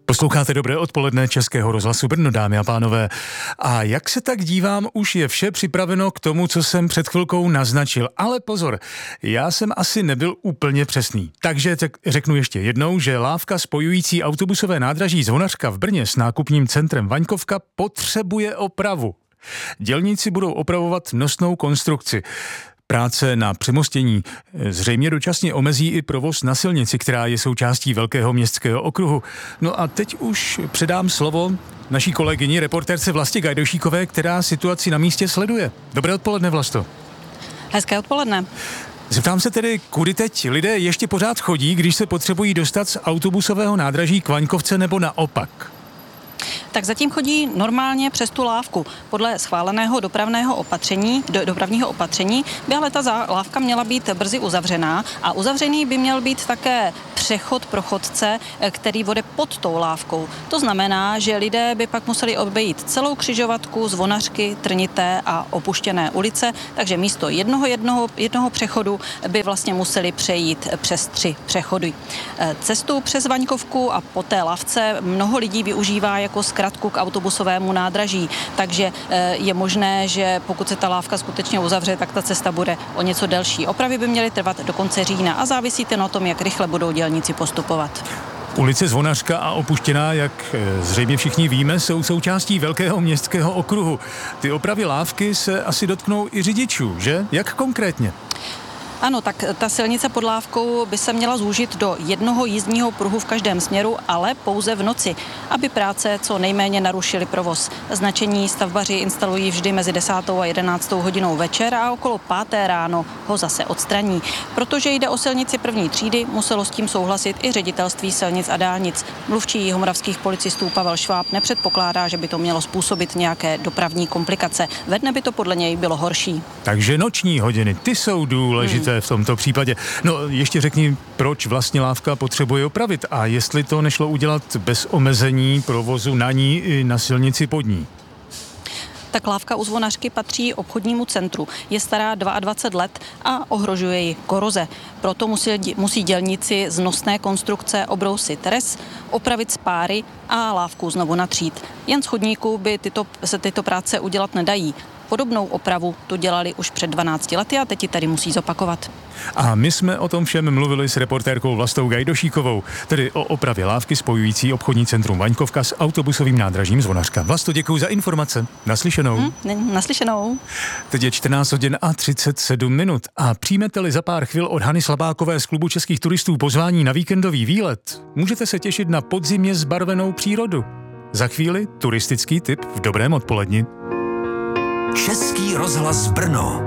Posloucháte Dobré odpoledne Českého rozhlasu Brno, dámy a pánové. A jak se tak dívám, už je vše připraveno k tomu, co jsem před chvilkou naznačil. Ale pozor, já jsem asi nebyl úplně přesný. Takže řeknu ještě jednou, že lávka spojující autobusové nádraží Zvonařka v Brně s nákupním centrem Vaňkovka potřebuje opravu. Dělníci budou opravovat nosnou konstrukci. Práce na přemostění zřejmě dočasně omezí i provoz na silnici, která je součástí velkého městského okruhu. No a teď už předám slovo naší kolegyni, reportérce Vlastě Gajdošíkové, která situaci na místě sleduje. Dobré odpoledne, Vlasto. Hezké odpoledne. Zeptám se tedy, kudy teď lidé ještě pořád chodí, když se potřebují dostat z autobusového nádraží k Vaňkovce nebo naopak? Tak zatím chodí normálně přes tu lávku. Podle schváleného dopravního opatření by ale ta lávka měla být brzy uzavřená a uzavřený by měl být také přechod pro chodce, který vede pod tou lávkou. To znamená, že lidé by pak museli obejít celou křižovatku Zvonařky, Trnité a Opuštěné ulice, takže místo jednoho přechodu by vlastně museli přejít přes 3 přechody. Cestu přes Vaňkovku a po té lávce mnoho lidí využívá jako zkratku k autobusovému nádraží, takže je možné, že pokud se ta lávka skutečně uzavře, tak ta cesta bude o něco delší. Opravy by měly trvat do konce října a závisí to na tom, jak rychle budou dělníci postupovat. Ulice Zvonařka a Opuštěná, jak zřejmě všichni víme, jsou součástí velkého městského okruhu. Ty opravy lávky se asi dotknou i řidičů, že? Jak konkrétně? Ano, tak ta silnice pod lávkou by se měla zúžit do jednoho jízdního pruhu v každém směru, ale pouze v noci, aby práce co nejméně narušily provoz. Značení stavbaři instalují vždy mezi 10. a 11. hodinou večer a okolo 5. ráno ho zase odstraní. Protože jde o silnici první třídy, muselo s tím souhlasit i ředitelství silnic a dálnic. Mluvčí jihomoravských policistů Pavel Šváb nepředpokládá, že by to mělo způsobit nějaké dopravní komplikace. Ve dne by to podle něj bylo horší. Takže noční hodiny, ty jsou důležité. V tomto případě. No, ještě řekni, proč vlastně lávka potřebuje opravit a jestli to nešlo udělat bez omezení provozu na ní i na silnici pod ní. Tak lávka u Zvonařky patří obchodnímu centru. Je stará 22 let a ohrožuje ji koroze. Proto musí dělníci z nosné konstrukce obrousit rez, opravit spáry a lávku znovu natřít. Jen z chodníků by se tyto práce udělat nedají. Podobnou opravu tu dělali už před 12 lety a teď ji tady musí zopakovat. A my jsme o tom všem mluvili s reportérkou Vlastou Gajdošíkovou, tedy o opravě lávky spojující obchodní centrum Vaňkovka s autobusovým nádražím Zvonařka. Vlasto, děkuji za informace. Naslyšenou. Naslyšenou. Teď je 14 hodin a 37 minut a přijmete-li za pár chvil od Hany Slabákové z Klubu českých turistů pozvání na víkendový výlet, můžete se těšit na podzimně zbarvenou přírodu. Za chvíli turistický tip v Dobrém odpoledni. Český rozhlas Brno.